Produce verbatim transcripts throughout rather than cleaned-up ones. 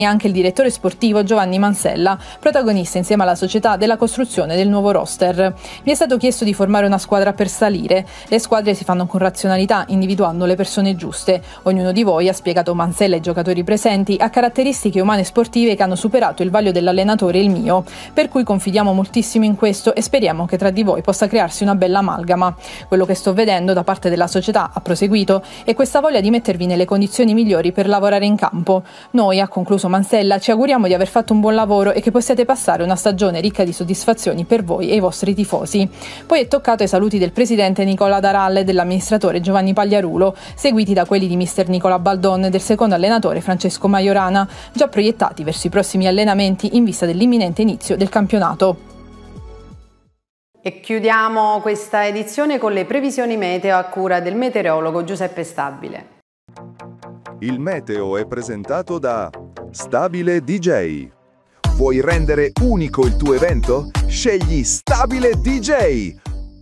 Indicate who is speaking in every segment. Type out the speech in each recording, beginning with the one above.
Speaker 1: e anche il direttore sportivo Giovanni Mansella, protagonista insieme alla società della costruzione del nuovo roster. Mi è stato chiesto di formare una squadra per salire. Le squadre si fanno con razionalità, individuando le persone giuste. Ognuno di voi, ha spiegato Mansella ai giocatori presenti, ha caratteristiche umane e sportive che hanno superato il vaglio dell'allenatore e il mio, per cui confidiamo moltissimo in questo e speriamo che tra di voi possa crearsi una bella amalgama. Quello che sto vedendo da parte della società, ha proseguito, è questa voglia di mettervi nelle condizioni migliori per lavorare in campo. Noi, ha concluso Mansella, ci auguriamo di aver fatto un buon lavoro e che possiate passare una stagione ricca di soddisfazioni per voi e i vostri tifosi. Poi è toccato ai saluti del presidente Nicola Daralle e dell'amministratore Giovanni Pagliarulo, seguiti da quelli di mister Nicola Baldon e del secondo allenatore Francesco Majorana, già proiettati verso i prossimi allenamenti in vista dell'imminente inizio del campionato.
Speaker 2: E chiudiamo questa edizione con le previsioni meteo a cura del meteorologo Giuseppe Stabile.
Speaker 3: Il meteo è presentato da Stabile D J. Vuoi rendere unico il tuo evento? Scegli Stabile D J.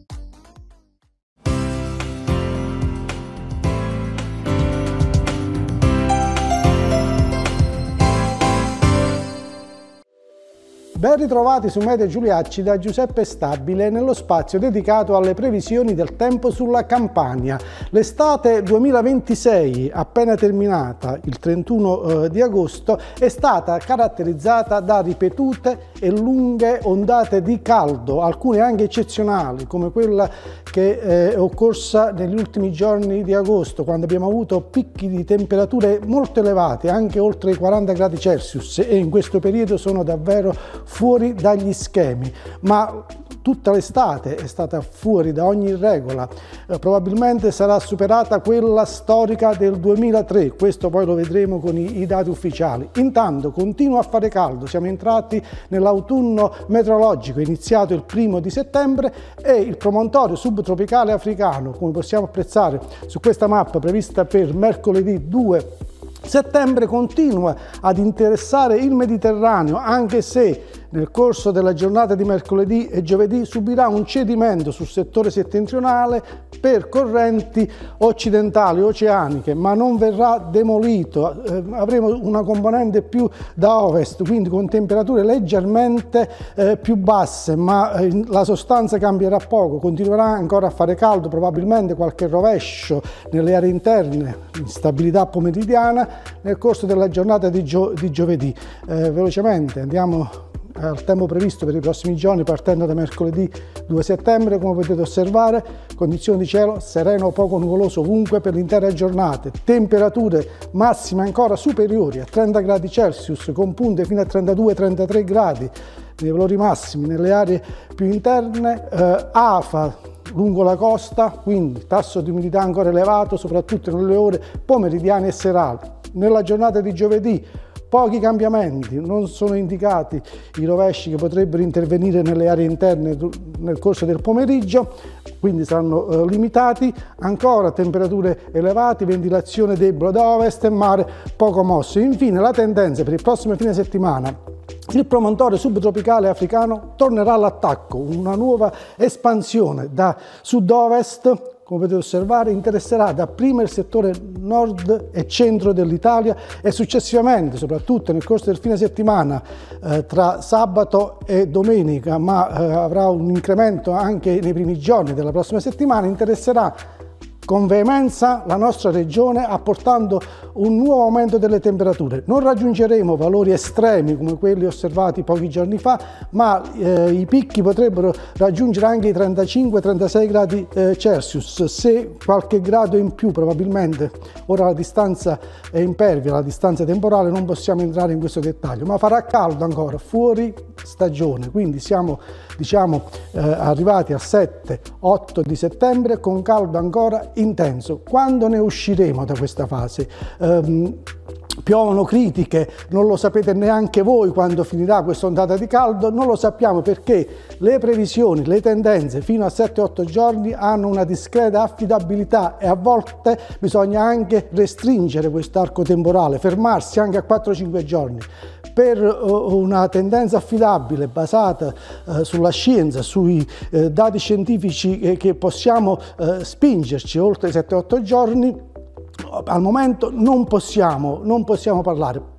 Speaker 4: Ben ritrovati su Meteo Giuliacci da Giuseppe Stabile nello spazio dedicato alle previsioni del tempo sulla Campania. L'estate duemilaventisei, appena terminata il trentuno di agosto, è stata caratterizzata da ripetute e lunghe ondate di caldo, alcune anche eccezionali, come quella che è occorsa negli ultimi giorni di agosto, quando abbiamo avuto picchi di temperature molto elevate, anche oltre i quaranta gradi Celsius, e in questo periodo sono davvero fuori dagli schemi, ma tutta l'estate è stata fuori da ogni regola. Eh, probabilmente sarà superata quella storica del duemilatré, questo poi lo vedremo con i, i dati ufficiali. Intanto continua a fare caldo, siamo entrati nell'autunno meteorologico, iniziato il primo di settembre, e il promontorio subtropicale africano, come possiamo apprezzare su questa mappa prevista per mercoledì due settembre, continua ad interessare il Mediterraneo, anche se nel corso della giornata di mercoledì e giovedì subirà un cedimento sul settore settentrionale per correnti occidentali oceaniche, ma non verrà demolito. Eh, avremo una componente più da ovest, quindi con temperature leggermente eh, più basse, ma eh, la sostanza cambierà poco. Continuerà ancora a fare caldo, probabilmente qualche rovescio nelle aree interne, instabilità pomeridiana nel corso della giornata di, gio di giovedì. Eh, velocemente andiamo al tempo previsto per i prossimi giorni, partendo da mercoledì due settembre. Come potete osservare, condizioni di cielo sereno o poco nuvoloso ovunque per l'intera giornata, temperature massime ancora superiori a trenta gradi Celsius, con punte fino a trentadue trentatré gradi nei valori massimi nelle aree più interne, eh, afa lungo la costa, quindi tasso di umidità ancora elevato, soprattutto nelle ore pomeridiane e serali. Nella giornata di giovedì pochi cambiamenti, non sono indicati i rovesci che potrebbero intervenire nelle aree interne nel corso del pomeriggio, quindi saranno eh, limitati. Ancora temperature elevate, ventilazione debole da ovest e mare poco mosso. Infine la tendenza per il prossimo fine settimana: il promontorio subtropicale africano tornerà all'attacco, una nuova espansione da sud-ovest. Come potete osservare, interesserà dapprima il settore nord e centro dell'Italia e successivamente, soprattutto nel corso del fine settimana, eh, tra sabato e domenica, ma eh, avrà un incremento anche nei primi giorni della prossima settimana, interesserà con veemenza la nostra regione, apportando un nuovo aumento delle temperature. Non raggiungeremo valori estremi come quelli osservati pochi giorni fa, ma eh, i picchi potrebbero raggiungere anche i trentacinque trentasei gradi eh, Celsius, se qualche grado in più probabilmente. Ora la distanza è impervia, la distanza temporale, non possiamo entrare in questo dettaglio, ma farà caldo ancora, fuori stagione, quindi siamo diciamo eh, arrivati al sette otto di settembre con caldo ancora intenso. Quando ne usciremo da questa fase? Um, Piovono critiche, non lo sapete neanche voi quando finirà questa ondata di caldo, non lo sappiamo perché le previsioni, le tendenze fino a sette otto giorni hanno una discreta affidabilità e a volte bisogna anche restringere quest'arco temporale, fermarsi anche a quattro cinque giorni. Per una tendenza affidabile basata eh, sulla scienza, sui eh, dati scientifici eh, che possiamo eh, spingerci oltre i sette otto giorni, al momento non possiamo, non possiamo parlare.